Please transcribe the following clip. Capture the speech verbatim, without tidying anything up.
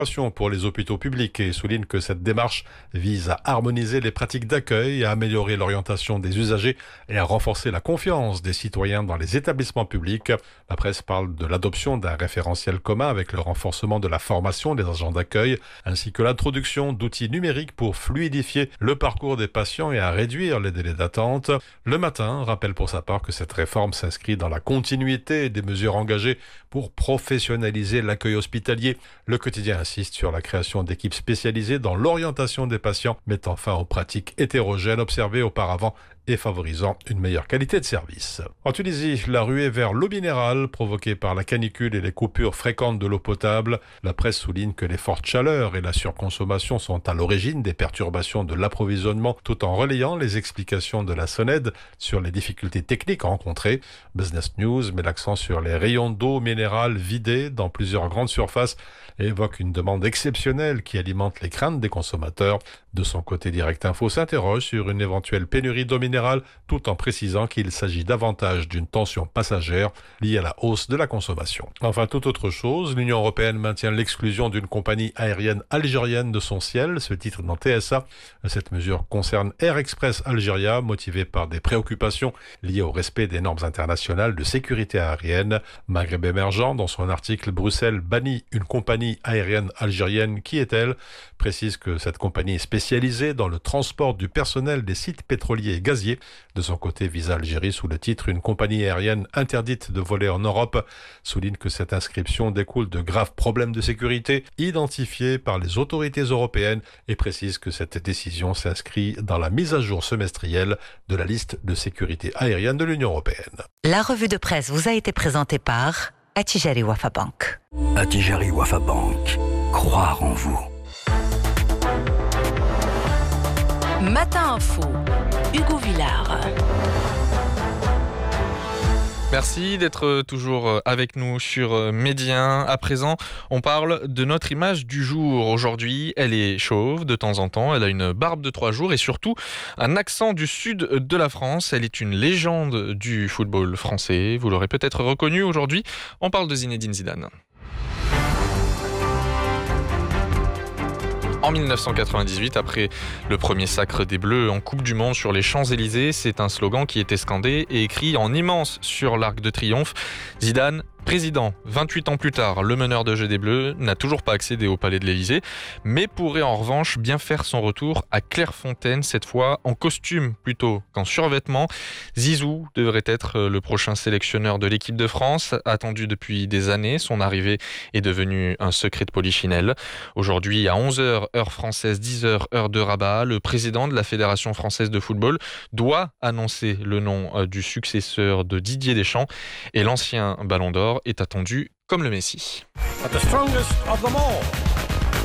Pour les hôpitaux publics et souligne que cette démarche vise à harmoniser les pratiques d'accueil, à améliorer l'orientation des usagers et à renforcer la confiance des citoyens dans les établissements publics. La presse parle de l'adoption d'un référentiel commun avec le renforcement de la formation des agents d'accueil ainsi que l'introduction d'outils numériques pour fluidifier le parcours des patients et à réduire les délais d'attente. Le Matin rappelle pour sa part que cette réforme s'inscrit dans la continuité des mesures engagées pour professionnaliser l'accueil hospitalier. Le quotidien insiste sur la création d'équipes spécialisées dans l'orientation des patients, mettant fin aux pratiques hétérogènes observées auparavant et favorisant une meilleure qualité de service. En Tunisie, la ruée vers l'eau minérale provoquée par la canicule et les coupures fréquentes de l'eau potable. La presse souligne que les fortes chaleurs et la surconsommation sont à l'origine des perturbations de l'approvisionnement, tout en relayant les explications de la SONED sur les difficultés techniques rencontrées. Business News met l'accent sur les rayons d'eau minérale vidés dans plusieurs grandes surfaces et évoque une demande exceptionnelle qui alimente les craintes des consommateurs. De son côté, Direct Info s'interroge sur une éventuelle pénurie d'eau minérale, tout en précisant qu'il s'agit davantage d'une tension passagère liée à la hausse de la consommation. Enfin, toute autre chose, l'Union européenne maintient l'exclusion d'une compagnie aérienne algérienne de son ciel, ce titre dans T S A. Cette mesure concerne Air Express Algérie, motivée par des préoccupations liées au respect des normes internationales de sécurité aérienne. Maghreb émergent, dans son article, Bruxelles bannit une compagnie aérienne algérienne. Qui est-elle ? Précise que cette compagnie est spécialisée dans le transport du personnel des sites pétroliers et gaziers. De son côté, Visa Algérie, sous le titre « Une compagnie aérienne interdite de voler en Europe », souligne que cette inscription découle de graves problèmes de sécurité identifiés par les autorités européennes et précise que cette décision s'inscrit dans la mise à jour semestrielle de la liste de sécurité aérienne de l'Union européenne. La revue de presse vous a été présentée par Attijari Wafa Bank. Attijari Wafa Bank. Croire en vous. Matin Info, Hugo Villard. Merci d'être toujours avec nous sur Média. À présent, on parle de notre image du jour. Aujourd'hui, elle est chauve de temps en temps, elle a une barbe de trois jours et surtout un accent du sud de la France. Elle est une légende du football français. Vous l'aurez peut-être reconnue aujourd'hui. On parle de Zinedine Zidane. En dix-neuf cent quatre-vingt-dix-huit, après le premier sacre des Bleus en Coupe du Monde sur les Champs-Élysées, c'est un slogan qui était scandé et écrit en immense sur l'Arc de Triomphe. Zidane, président. vingt-huit ans plus tard, le meneur de jeu des Bleus n'a toujours pas accédé au palais de l'Élysée, mais pourrait en revanche bien faire son retour à Clairefontaine, cette fois en costume plutôt qu'en survêtement. Zizou devrait être le prochain sélectionneur de l'équipe de France, attendu depuis des années. Son arrivée est devenue un secret de polichinelle. Aujourd'hui, à onze heures, heure française, dix heures, heure de Rabat, le président de la Fédération française de football doit annoncer le nom du successeur de Didier Deschamps et l'ancien Ballon d'Or est attendu comme le Messie. But the strongest of them all